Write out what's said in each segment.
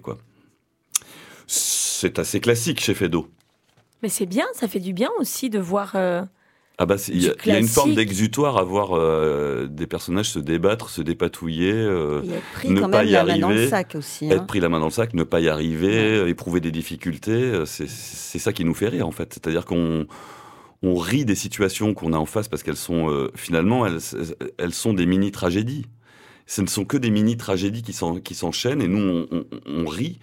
quoi. C'est assez classique chez Feydeau. Mais c'est bien, ça fait du bien aussi de voir... Il y a une forme d'exutoire à voir des personnages se débattre, se dépatouiller, et être pris ne quand pas même y la main arriver, dans le sac aussi. être pris la main dans le sac, ne pas y arriver, éprouver des difficultés. C'est ça qui nous fait rire en fait. C'est-à-dire qu'on rit des situations qu'on a en face parce qu'elles sont finalement elles sont des mini-tragédies. Ce ne sont que des mini-tragédies qui s'enchaînent et nous on rit.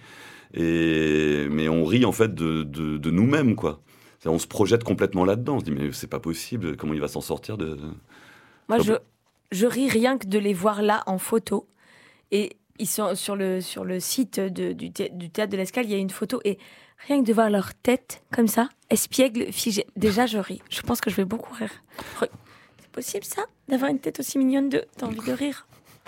Mais on rit en fait de nous-mêmes quoi. On se projette complètement là-dedans. On se dit mais c'est pas possible. Comment il va s'en sortir de... Moi je ris rien que de les voir là en photo. Et ils sont sur le site du théâtre de l'Escale. Il y a une photo et rien que de voir leur tête comme ça, espiègle, figée. Déjà je ris. Je pense que je vais beaucoup rire. C'est possible ça, d'avoir une tête aussi mignonne t'as envie de rire.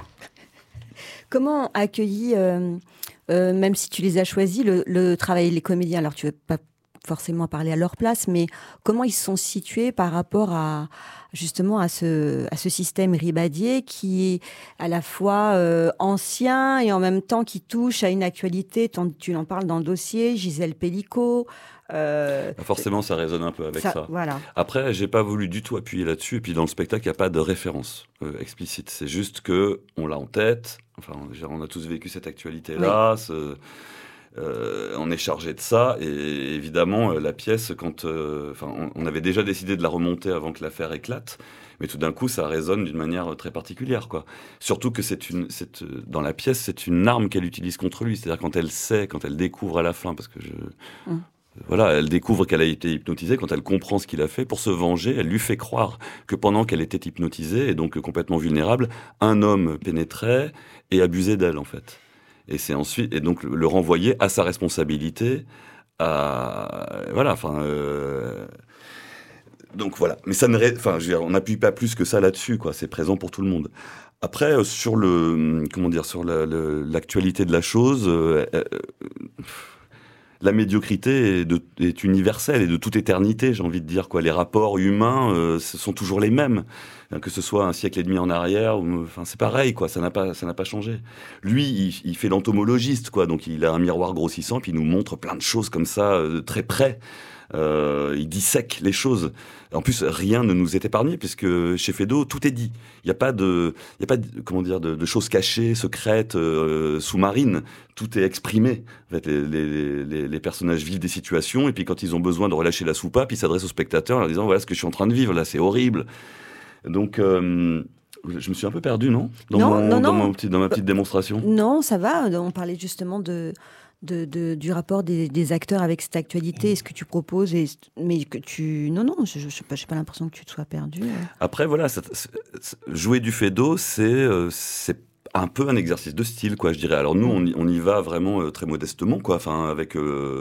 Comment accueillir, même si tu les as choisis, le travail des comédiens? Alors, tu ne veux pas forcément parler à leur place, mais comment ils sont situés par rapport justement à ce système ribadier qui est à la fois ancien et en même temps qui touche à une actualité. Tu en parles dans le dossier, Gisèle Pellicot. Forcément, ça résonne un peu avec ça. Voilà. Après, j'ai pas voulu du tout appuyer là-dessus. Et puis dans le spectacle, il n'y a pas de référence explicite. C'est juste que on l'a en tête. Enfin, on a tous vécu cette actualité-là. Oui. On est chargé de ça. Et évidemment, la pièce, on avait déjà décidé de la remonter avant que l'affaire éclate. Mais tout d'un coup, ça résonne d'une manière très particulière, quoi. Surtout que dans la pièce, c'est une arme qu'elle utilise contre lui. C'est-à-dire quand elle découvre à la fin, parce que Voilà, elle découvre qu'elle a été hypnotisée. Quand elle comprend ce qu'il a fait, pour se venger, elle lui fait croire que pendant qu'elle était hypnotisée, et donc complètement vulnérable, un homme pénétrait et abusait d'elle, en fait. Et c'est ensuite, et donc le renvoyer à sa responsabilité, donc voilà. Mais ça on n'appuie pas plus que ça là-dessus, quoi. C'est présent pour tout le monde. Après, sur l'actualité de la chose, la médiocrité est universelle et de toute éternité, j'ai envie de dire, quoi. Les rapports humains, ce sont toujours les mêmes, que ce soit un siècle et demi en arrière, c'est pareil, quoi. Ça n'a pas changé. Lui, il fait l'entomologiste, quoi. Donc il a un miroir grossissant, puis il nous montre plein de choses comme ça, très près. Il dissèque les choses. En plus, rien ne nous est épargné, puisque chez Feydeau, tout est dit. Il n'y a pas de choses cachées, secrètes, sous-marines. Tout est exprimé. En fait, les personnages vivent des situations, et puis quand ils ont besoin de relâcher la soupape, ils s'adressent au spectateur en leur disant « Voilà ce que je suis en train de vivre, là, c'est horrible ». Donc, je me suis un peu perdu, non ? Dans ma petite démonstration. Non, ça va. On parlait justement du rapport des acteurs avec cette actualité, ce que tu proposes, mais que tu... Non, je n'ai pas l'impression que tu te sois perdu. Après, voilà, jouer du Feydeau, c'est un peu un exercice de style, quoi, je dirais. Alors nous, on y va vraiment très modestement, quoi, avec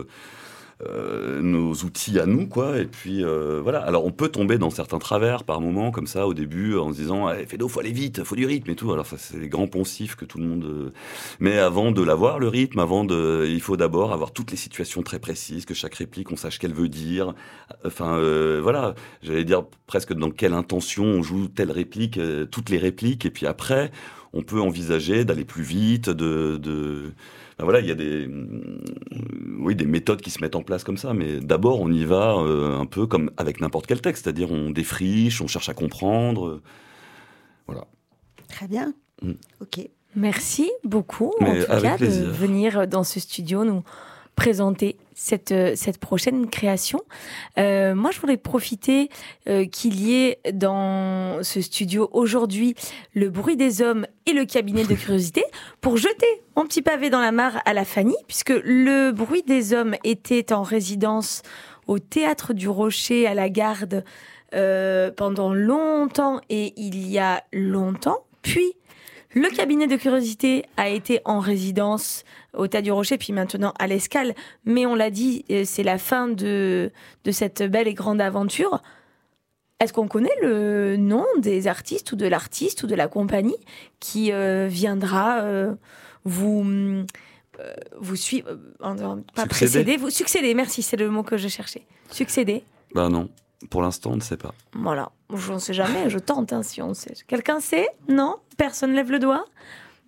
nos outils à nous, quoi. Et puis, voilà. Alors, on peut tomber dans certains travers par moments, comme ça, au début, en se disant « Feydeau, faut aller vite, faut du rythme et tout ». Alors, ça, c'est les grands poncifs que tout le monde... Mais avant de l'avoir, le rythme, il faut d'abord avoir toutes les situations très précises, que chaque réplique, on sache qu'elle veut dire. Enfin, voilà. J'allais dire presque dans quelle intention on joue telle réplique, toutes les répliques. Et puis après, on peut envisager d'aller plus vite, voilà, il y a des méthodes qui se mettent en place comme ça, mais d'abord on y va un peu comme avec n'importe quel texte, c'est-à-dire on défriche, on cherche à comprendre, voilà. Très bien, ok. Merci beaucoup, mais en tout cas, plaisir. De venir dans ce studio nous présenter cette prochaine création. Moi, je voulais profiter qu'il y ait dans ce studio aujourd'hui Le bruit des hommes et Le cabinet de curiosité pour jeter mon petit pavé dans la mare à la Fanny, puisque Le bruit des hommes était en résidence au Théâtre du Rocher à la Garde pendant longtemps et il y a longtemps. Puis, Le cabinet de curiosité a été en résidence au Théâtre du Rocher, puis maintenant à l'Escale. Mais on l'a dit, c'est la fin de cette belle et grande aventure. Est-ce qu'on connaît le nom des artistes ou de l'artiste ou de la compagnie qui viendra vous suivre, pas précéder, vous succéder, merci, c'est le mot que je cherchais. Succéder. Non, pour l'instant, on ne sait pas. Voilà, je ne sais jamais, je tente, si on sait. Quelqu'un sait ? Non ? Personne lève le doigt ?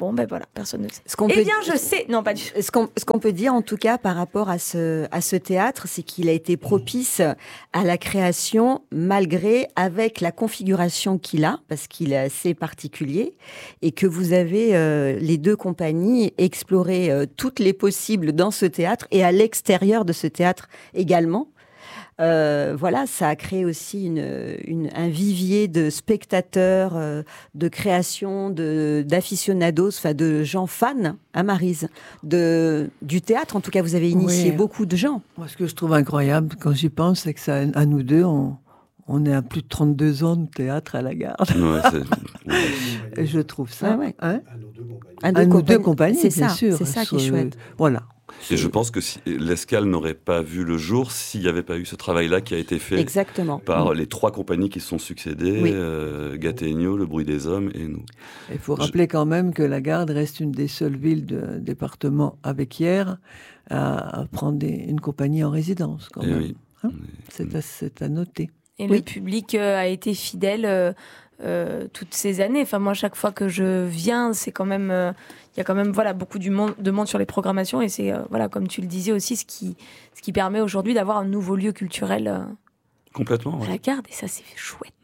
Bon, ben voilà, personne ne sait. Eh bien, je sais. Non, pas du tout. Ce qu'on peut dire, en tout cas, par rapport à ce théâtre, c'est qu'il a été propice à la création, avec la configuration qu'il a, parce qu'il est assez particulier, et que vous avez, les deux compagnies, exploré toutes les possibles dans ce théâtre et à l'extérieur de ce théâtre également. Voilà, ça a créé aussi un vivier de spectateurs, de création, d'aficionados, enfin de gens fans à Maryse, du théâtre. En tout cas, vous avez initié beaucoup de gens. Moi, ce que je trouve incroyable quand j'y pense, c'est que ça, à nous deux, on est à plus de 32 ans de théâtre à la Garde. Et je trouve ça. À nos deux compagnies, c'est bien ça, sûr. C'est ça qui est chouette. Voilà. Et je pense que l'Escale n'aurait pas vu le jour s'il n'y avait pas eu ce travail-là qui a été fait par les 3 compagnies qui se sont succédées, Gattegno, Le Bruit des Hommes et nous. Il faut rappeler quand même que la Garde reste une des seules villes de département avec Hyères à prendre une compagnie en résidence quand même. Oui. C'est à noter. Et le public a été fidèle toutes ces années. Enfin, moi, chaque fois que je viens, c'est quand même, il y a quand même beaucoup de monde sur les programmations, et c'est comme tu le disais aussi, ce qui permet aujourd'hui d'avoir un nouveau lieu culturel complètement à la Garde, et ça, c'est chouette.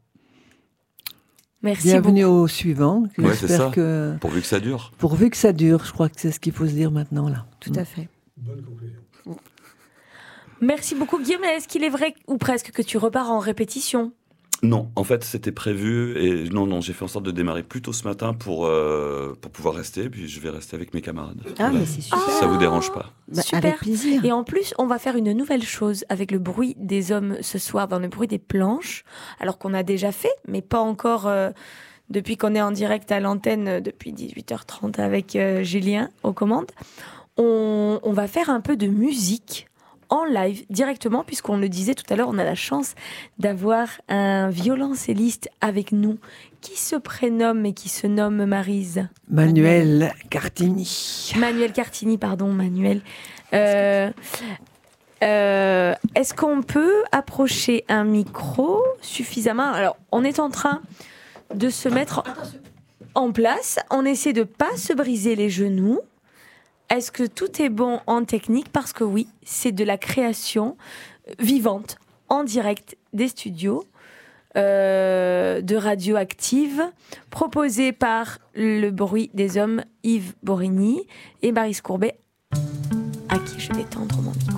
Merci Bienvenue beaucoup. au suivant. C'est ça. Pourvu que ça dure. Pourvu que ça dure, je crois que c'est ce qu'il faut se dire maintenant là. Tout à fait. Bonne conclusion. Merci beaucoup, Guillaume. Est-ce qu'il est vrai, ou presque, que tu repars en répétition ? Non, en fait, c'était prévu, et non, j'ai fait en sorte de démarrer plus tôt ce matin pour pouvoir rester, puis je vais rester avec mes camarades. Mais c'est super. Si ça vous dérange pas. Super. Avec plaisir. Et en plus, on va faire une nouvelle chose avec Le Bruit des Hommes ce soir, dans Le Bruit des Planches, alors qu'on a déjà fait, mais pas encore depuis qu'on est en direct à l'antenne, depuis 18h30 avec Julien aux commandes. On va faire un peu de musique en live directement, puisqu'on le disait tout à l'heure, on a la chance d'avoir un violoncelliste avec nous qui se prénomme et qui se nomme Maryse. Manuel Cartini. Manuel Cartini, pardon, Manuel. Est-ce qu'on peut approcher un micro suffisamment ? Alors, on est en train de se mettre en place. On essaie de ne pas se briser les genoux. Est-ce que tout est bon en technique ? Parce que oui, c'est de la création vivante, en direct des studios de Radioactive, proposée par Le Bruit des Hommes, Yves Borigny et Maryse Courbet, à qui je vais tendre mon micro.